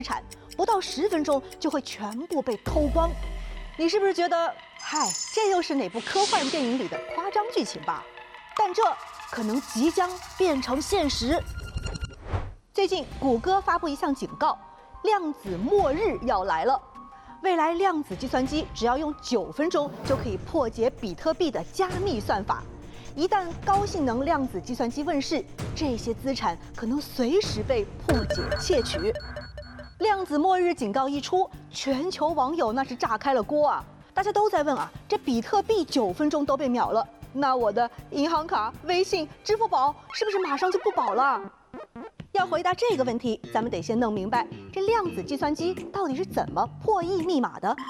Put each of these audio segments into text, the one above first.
产，不到10分钟就会全部被偷光。你是不是觉得，嗨，这又是哪部科幻电影里的夸张剧情吧？但这可能即将变成现实。最近，谷歌发布一项警告，量子末日要来了。未来量子计算机只要用9分钟就可以破解比特币的加密算法。一旦高性能量子计算机问世，这些资产可能随时被破解窃取。量子末日警告一出，全球网友那是炸开了锅啊！大家都在问啊，这比特币9分钟都被秒了，那我的银行卡、微信、支付宝是不是马上就不保了？要回答这个问题，咱们得先弄明白这量子计算机到底是怎么破译密码的。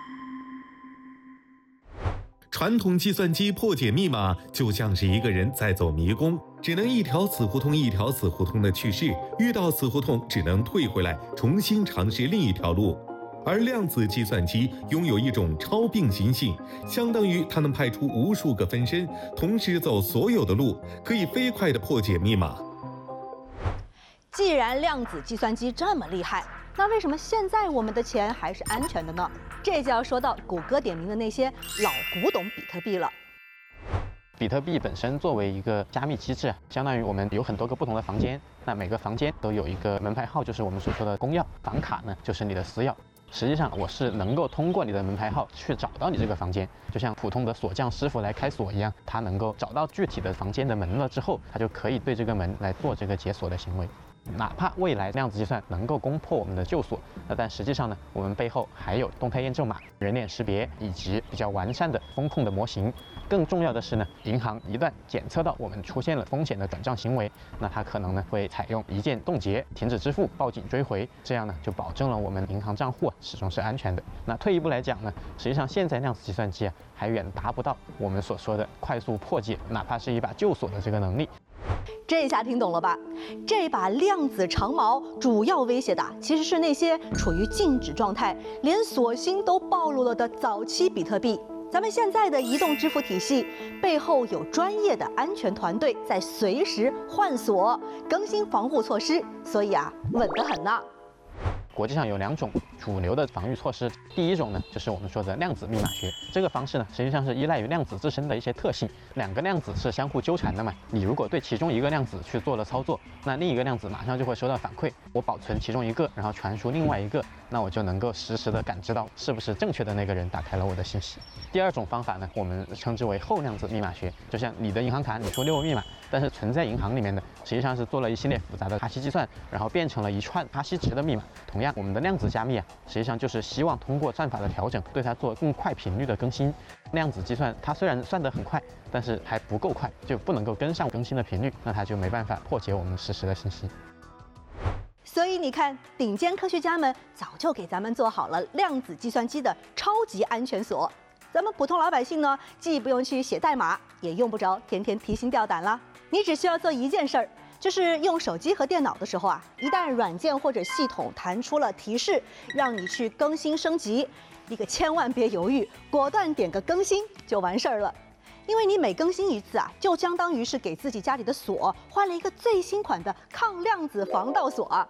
传统计算机破解密码就像是一个人在走迷宫，只能一条死胡同一条死胡同的去试，遇到死胡同只能退回来，重新尝试另一条路。而量子计算机拥有一种超并行性，相当于它能派出无数个分身，同时走所有的路，可以飞快地破解密码。 既然量子计算机这么厉害，那为什么现在我们的钱还是安全的呢？这就要说到谷歌点名的那些老古董比特币了。 比特币本身作为一个加密机制，相当于我们有很多个不同的房间，那每个房间都有一个门牌号，就是我们所说的公钥，房卡呢就是你的私钥。实际上我是能够通过你的门牌号去找到你这个房间，就像普通的锁匠师傅来开锁一样，他能够找到具体的房间的门了之后，他就可以对这个门来做这个解锁的行为。哪怕未来量子计算能够攻破我们的旧锁，但实际上呢，我们背后还有动态验证码、人脸识别以及比较完善的风控的模型。更重要的是呢，银行一旦检测到我们出现了风险的转账行为，那它可能呢会采用一键冻结、停止支付、报警追回，这样呢就保证了我们银行账户始终是安全的。那退一步来讲呢，实际上现在量子计算机还远达不到我们所说的快速破解哪怕是一把旧锁的这个能力。 这下听懂了吧？这把量子长矛主要威胁的其实是那些处于静止状态、连锁芯都暴露了的早期比特币。咱们现在的移动支付体系背后有专业的安全团队在随时换锁、更新防护措施，所以稳得很呢。 国际上有2种主流的防御措施，第一种呢就是我们说的量子密码学，这个方式呢实际上是依赖于量子自身的一些特性，2个量子是相互纠缠的嘛，你如果对其中一个量子去做了操作，那另一个量子马上就会收到反馈，我保存其中一个，然后传输另外一个，那我就能够实时的感知到是不是正确的那个人打开了我的信息。第二种方法呢，我们称之为后量子密码学，就像你的银行卡你输6个密码，但是存在银行里面的实际上是做了一系列复杂的哈希计算，然后变成了一串哈希值的密码。同样，我们的量子加密实际上就是希望通过算法的调整，对它做更快频率的更新。量子计算它虽然算得很快，但是还不够快，就不能够跟上更新的频率，那它就没办法破解我们实时的信息。 所以你看，顶尖科学家们早就给咱们做好了量子计算机的超级安全锁。咱们普通老百姓呢，既不用去写代码，也用不着天天提心吊胆了。你只需要做一件事儿，就是用手机和电脑的时候一旦软件或者系统弹出了提示，让你去更新升级，你可千万别犹豫，果断点个更新就完事儿了。因为你每更新一次就相当于是给自己家里的锁换了一个最新款的抗量子防盗锁。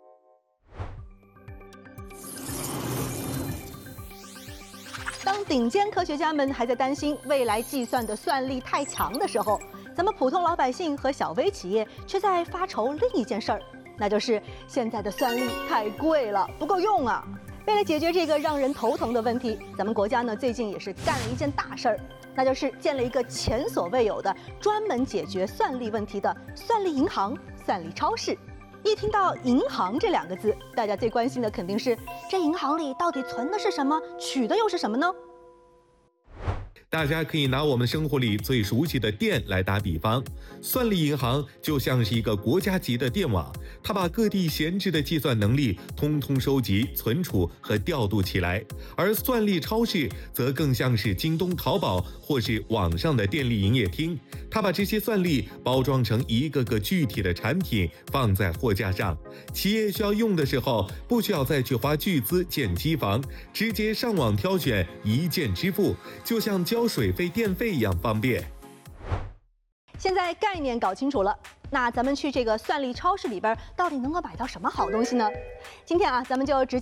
当顶尖科学家们还在担心未来计算的算力太强的时候，咱们普通老百姓和小微企业却在发愁另一件事儿，那就是现在的算力太贵了，不够用啊。为了解决这个让人头疼的问题，咱们国家呢最近也是干了一件大事儿，那就是建了一个前所未有的专门解决算力问题的算力银行、算力超市。一听到银行这2个字，大家最关心的肯定是这银行里到底存的是什么，取的又是什么呢？ 大家可以拿我们生活里最熟悉的电来打比方，算力银行就像是一个国家级的电网，它把各地闲置的计算能力通通收集、存储和调度起来，而算力超市则更像是京东、淘宝或是网上的电力营业厅，它把这些算力包装成一个个具体的产品放在货架上，企业需要用的时候不需要再去花巨资建机房，直接上网挑选，一键支付，就像交水费、电费一样方便。 现在概念搞清楚了，那咱们去这个算力超市里边到底能够买到什么好东西呢？今天啊，咱们就直接